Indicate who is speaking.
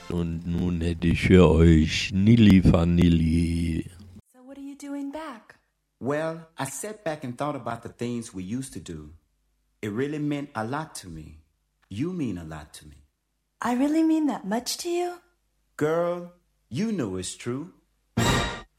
Speaker 1: Und nun hätte ich für euch Nilly Vanilli.
Speaker 2: So what are you doing back?
Speaker 3: Well, I sat back and thought about the things we used to do. It really meant a lot to me. You mean a lot to me.
Speaker 2: I really mean that much to you?
Speaker 3: Girl, you know it's true.